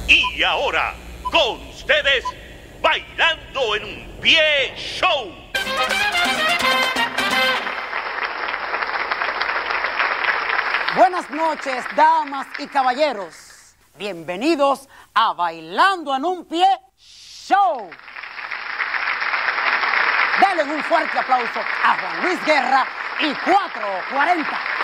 Y ahora, con ustedes, Bailando en un Pie Show. Buenas noches, damas y caballeros. Bienvenidos a Bailando en un Pie Show. Denle un fuerte aplauso a Juan Luis Guerra y 440.